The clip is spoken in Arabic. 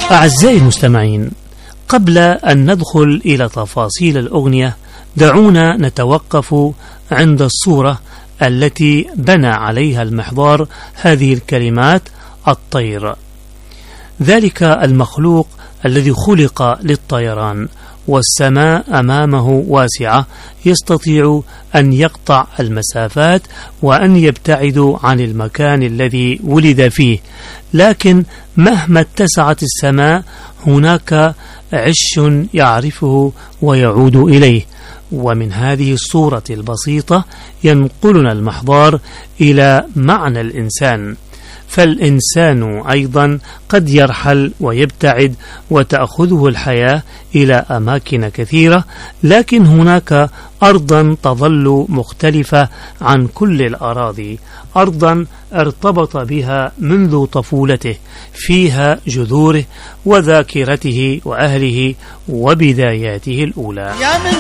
أعزائي المستمعين، قبل أن ندخل إلى تفاصيل الأغنية دعونا نتوقف عند الصورة التي بنى عليها المحضار هذه الكلمات: الطير، ذلك المخلوق الذي خلق للطيران، والسماء أمامه واسعة، يستطيع أن يقطع المسافات وأن يبتعد عن المكان الذي ولد فيه، لكن مهما اتسعت السماء هناك عش يعرفه ويعود إليه. ومن هذه الصورة البسيطة ينقلنا المحضار إلى معنى الإنسان، فالإنسان أيضا قد يرحل ويبتعد وتأخذه الحياة إلى أماكن كثيرة، لكن هناك أرضا تظل مختلفة عن كل الأراضي، أرضا ارتبط بها منذ طفولته، فيها جذوره وذاكرته وأهله وبداياته الأولى.